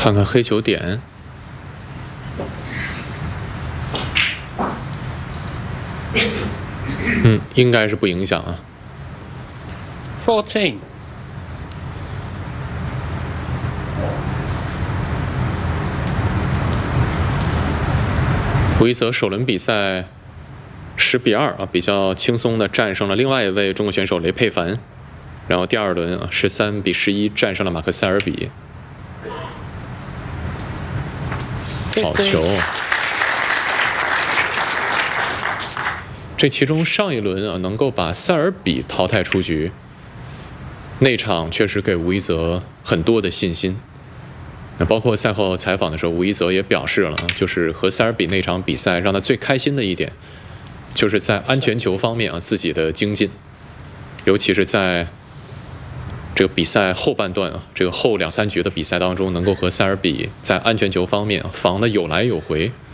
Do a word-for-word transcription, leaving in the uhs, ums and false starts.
看看黑球点。嗯，应该是不影响啊。 fourteen。 吴一泽首轮比赛十比二啊，比较轻松的战胜了另外一位中国选手雷佩凡，然后第二轮啊十三比十一战胜了马克塞尔比。好球！这其中上一轮啊能够把塞尔比淘汰出局，那场确实给吴一泽很多的信心。那包括赛后采访的时候，吴一泽也表示了，就是和塞尔比那场比赛让他最开心的一点，就是在安全球方面啊自己的精进，尤其是在这个比赛后半段啊，这个后两三局的比赛当中，能够和塞尔比在安全球方面防得有来有回。